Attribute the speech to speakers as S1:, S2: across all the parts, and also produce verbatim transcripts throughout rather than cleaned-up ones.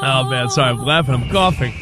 S1: Oh, man, sorry, I'm laughing, I'm coughing.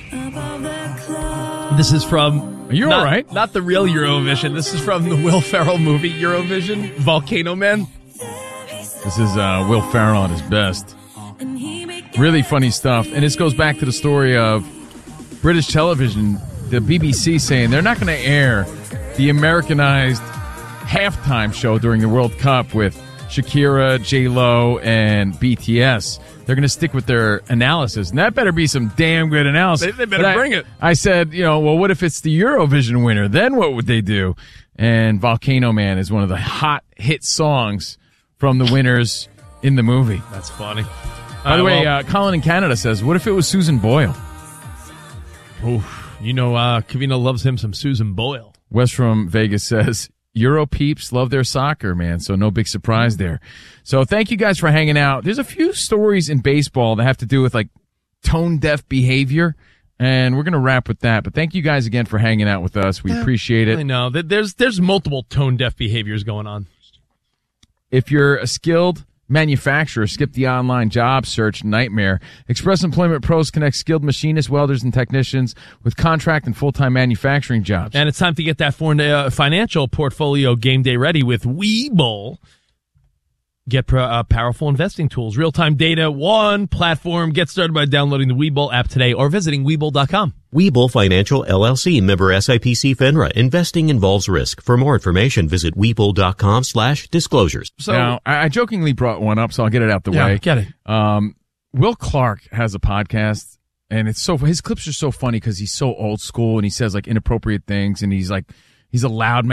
S1: This is from...
S2: You're
S1: not,
S2: all right.
S1: Not the real Eurovision. This is from the Will Ferrell movie, Eurovision, Volcano Man.
S2: This is uh, Will Ferrell at his best. Really funny stuff. And this goes back to the story of British television, the B B C saying they're not going to air the Americanized halftime show during the World Cup with Shakira, J-Lo, and B T S. They're going to stick with their analysis, and that better be some damn good analysis.
S1: They, they better
S2: but
S1: bring
S2: I,
S1: it.
S2: I said, you know, well, what if it's the Eurovision winner? Then what would they do? And Volcano Man is one of the hot hit songs from the winners in the movie.
S1: That's funny.
S2: By the
S1: Uh,
S2: way,
S1: well,
S2: uh, Colin in Canada says, what if it was Susan Boyle?
S1: oof, you know, uh, Kavino loves him some Susan Boyle.
S2: Wes from Vegas says, Euro peeps love their soccer, man, so no big surprise there. So thank you guys for hanging out. There's a few stories in baseball that have to do with, like, tone-deaf behavior, and we're going to wrap with that. But thank you guys again for hanging out with us. We appreciate it.
S1: I know. There's, there's multiple tone-deaf behaviors going on.
S2: If you're a skilled manufacturer, skip the online job search nightmare. Express Employment Pros connects skilled machinists, welders, and technicians with contract and full-time manufacturing jobs.
S1: And it's time to get that for, uh, financial portfolio game day ready with Webull. Get pro, uh, powerful investing tools, real-time data, one platform. Get started by downloading the Webull app today or visiting Webull dot com.
S3: Webull Financial, L L C, member S I P C FINRA. Investing involves risk. For more information, visit Webull dot com slash disclosures.
S2: So now, I I jokingly brought one up, so I'll get it out the
S1: Yeah,
S2: way.
S1: get it.
S2: Um, Will Clark has a podcast, and it's so his clips are so funny because he's so old school, and he says like inappropriate things, and he's like he's a loud